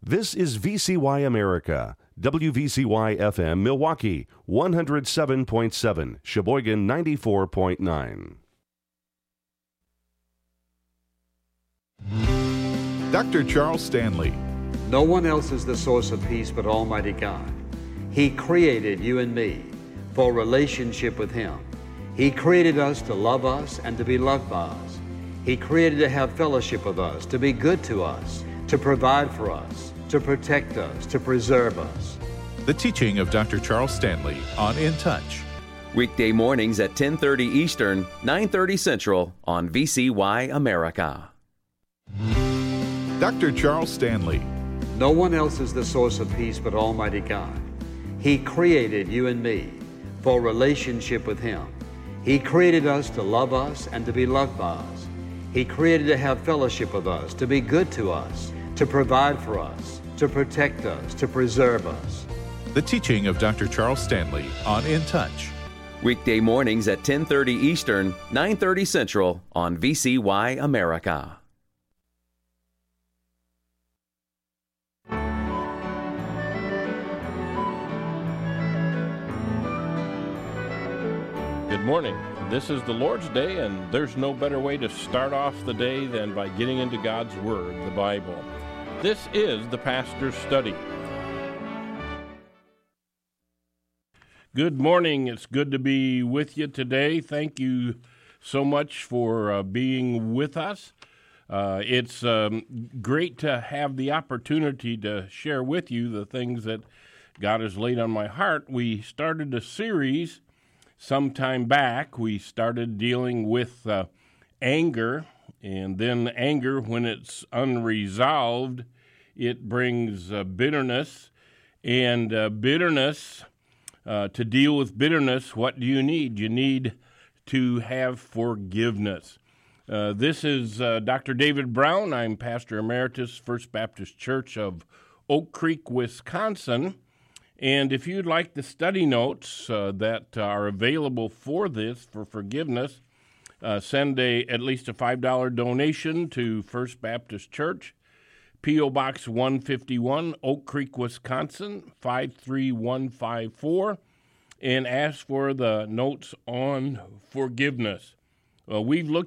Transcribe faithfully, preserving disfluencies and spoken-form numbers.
This is V C Y America, W V C Y F M Milwaukee, one oh seven point seven, Sheboygan ninety-four point nine. Doctor Charles Stanley. No one else is the source of peace but Almighty God. He created you and me for relationship with Him. He created us to love us and to be loved by us. He created to have fellowship with us, to be good to us, to provide for us, to protect us, to preserve us. The teaching of Doctor Charles Stanley on In Touch. Weekday mornings at ten thirty Eastern, nine thirty Central on V C Y America. Doctor Charles Stanley. No one else is the source of peace but Almighty God. He created you and me for relationship with Him. He created us to love us and to be loved by us. He created to have fellowship with us, to be good to us, to provide for us, to protect us, to preserve us. The teaching of Doctor Charles Stanley on In Touch. Weekday mornings at ten thirty Eastern, nine thirty Central on V C Y America. Good morning. This is the Lord's Day, and there's no better way to start off the day than by getting into God's Word, the Bible. This is the Pastor's Study. Good morning. It's good to be with you today. Thank you so much for uh, being with us. Uh, it's um, great to have the opportunity to share with you the things that God has laid on my heart. We started a series some time back. We started dealing with uh, anger, and then anger, when it's unresolved, it brings uh, bitterness, and uh, bitterness, uh, to deal with bitterness, what do you need? You need to have forgiveness. Uh, this is uh, Doctor David Brown. I'm Pastor Emeritus, First Baptist Church of Oak Creek, Wisconsin. And if you'd like the study notes uh, that are available for this, for forgiveness, uh, send a at least a five dollar donation to First Baptist Church, P O. Box one fifty-one, Oak Creek, Wisconsin, five three one five four, and ask for the notes on forgiveness. Uh, we've looked